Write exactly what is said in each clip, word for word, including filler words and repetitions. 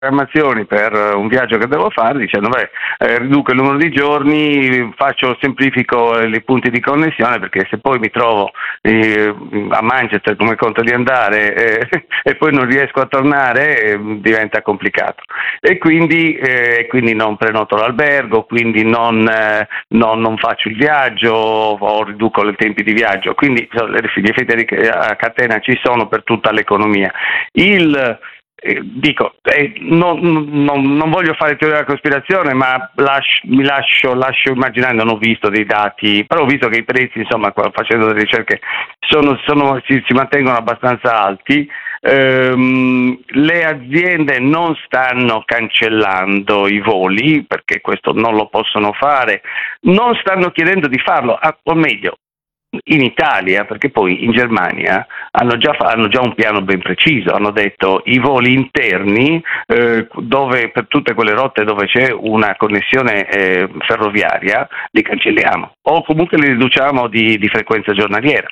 programmazioni per un viaggio che devo fare dicendo beh eh, riduco il numero di giorni, faccio semplifico i punti di connessione, perché se poi mi trovo eh, a Manchester come conto di andare eh, e poi non riesco a tornare eh, diventa complicato, e quindi, eh, quindi non prenoto l'albergo, quindi non, eh, non, non faccio il viaggio o riduco i tempi di viaggio, quindi gli effetti a catena ci sono per tutta l'economia. Il Eh, dico, eh, non, non, non voglio fare teoria della cospirazione, ma lascio, mi lascio, lascio immaginare, non ho visto dei dati, però ho visto che i prezzi, insomma, facendo delle ricerche, sono, sono, si, si mantengono abbastanza alti. Ehm, le aziende non stanno cancellando i voli, perché questo non lo possono fare, non stanno chiedendo di farlo, o meglio, in Italia, perché poi in Germania hanno già, hanno già un piano ben preciso, hanno detto i voli interni eh, dove per tutte quelle rotte dove c'è una connessione eh, ferroviaria li cancelliamo o comunque li riduciamo di, di frequenza giornaliera.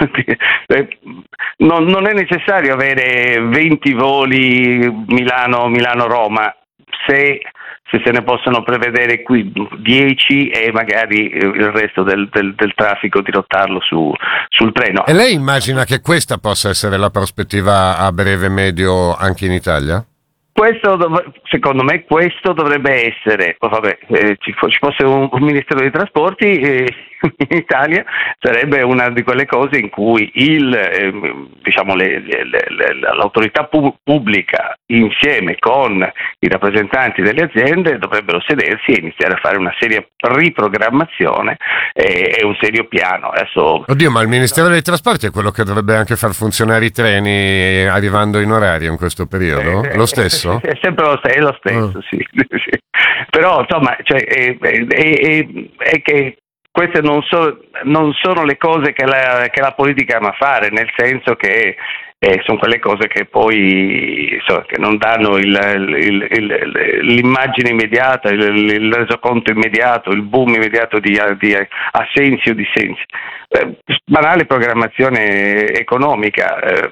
non, non è necessario avere venti voli Milano, Milano-Roma se se se ne possono prevedere qui dieci e magari il resto del, del, del traffico dirottarlo su, sul treno. E lei immagina che questa possa essere la prospettiva a breve medio anche in Italia? Questo, secondo me, questo dovrebbe essere, oh vabbè, eh, ci, ci fosse un, un Ministero dei Trasporti eh, in Italia, sarebbe una di quelle cose in cui il, eh, diciamo le, le, le, l'autorità pu- pubblica insieme con i rappresentanti delle aziende dovrebbero sedersi e iniziare a fare una seria riprogrammazione e, e un serio piano. Adesso, Oddio, ma il Ministero dei Trasporti è quello che dovrebbe anche far funzionare i treni arrivando in orario in questo periodo? Eh, lo stesso? È sempre lo, è lo stesso, oh. sì. sì. Però insomma, cioè, è, è, è, è che queste non, so, non sono le cose che la, che la politica ama fare, nel senso che eh, sono quelle cose che poi insomma, che non danno il, il, il, l'immagine immediata, il, il resoconto immediato, il boom immediato di, di assensi o dissensi. Eh, banale programmazione economica eh,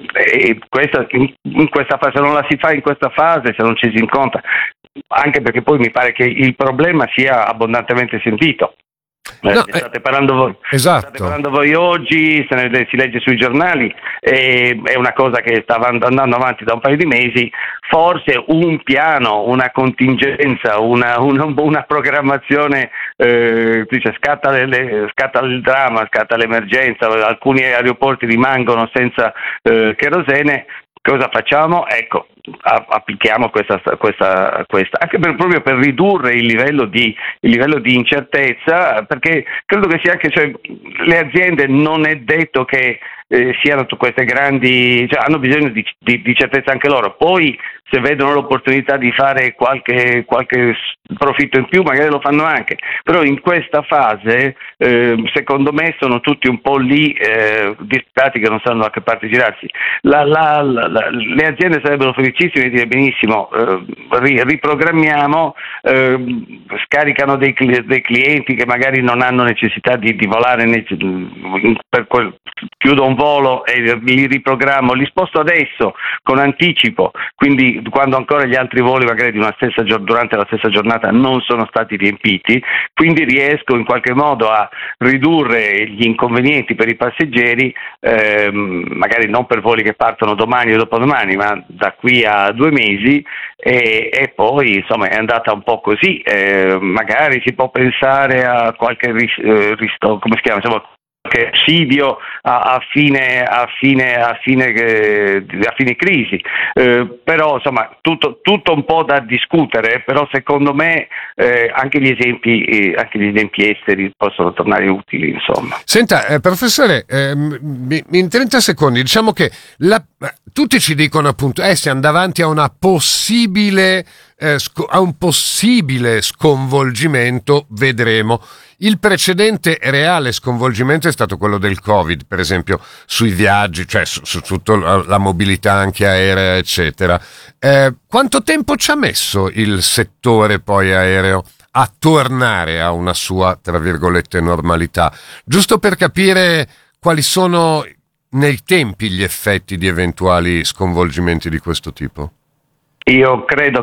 e questa, in, in questa fase, se non la si fa in questa fase, se non ci si incontra, anche perché poi mi pare che il problema sia abbondantemente sentito. Eh, no, state parlando voi, esatto. state parlando voi oggi, se ne, si legge sui giornali, eh, è una cosa che stava andando avanti da un paio di mesi. Forse un piano, una contingenza, una, una, una programmazione, eh, dice, scatta, le, le, scatta il dramma, scatta l'emergenza, alcuni aeroporti rimangono senza eh, kerosene. Cosa facciamo? Ecco, applichiamo questa, questa, questa anche per, proprio per ridurre il livello di il livello di incertezza, perché credo che sia anche, cioè, le aziende non è detto che eh, siano queste grandi, cioè, hanno bisogno di, di, di certezza anche loro. Poi se vedono l'opportunità di fare qualche, qualche profitto in più magari lo fanno anche, però in questa fase eh, secondo me sono tutti un po' lì eh, distratti, che non sanno da che parte girarsi. La, la, la, la, le aziende sarebbero felicissime di dire benissimo, eh, ri, riprogrammiamo, eh, scaricano dei, dei clienti che magari non hanno necessità di, di volare, per quel, chiudo un volo e li riprogrammo, li sposto adesso con anticipo, quindi quando ancora gli altri voli magari di una stessa durante la stessa giornata non sono stati riempiti, quindi riesco in qualche modo a ridurre gli inconvenienti per i passeggeri, ehm, magari non per voli che partono domani o dopodomani, ma da qui a due mesi, e, e poi insomma è andata un po' così. Eh, magari si può pensare a qualche ris- eh, risto- come si chiama, insomma, che sussidio a, a fine a fine a fine eh, a fine crisi, eh, però insomma tutto tutto un po' da discutere, però secondo me eh, anche gli esempi eh, anche gli esempi esteri possono tornare utili, insomma. Senta, eh, professore, eh, in trenta secondi diciamo che la, tutti ci dicono appunto eh siamo davanti a una possibile eh, sc- a un possibile sconvolgimento, vedremo. Il precedente reale sconvolgimento è stato quello del Covid, per esempio, sui viaggi, cioè su, su tutta la, la mobilità anche aerea, eccetera. Eh, quanto tempo ci ha messo il settore poi aereo a tornare a una sua, tra virgolette, normalità? Giusto per capire quali sono nei tempi gli effetti di eventuali sconvolgimenti di questo tipo. Io credo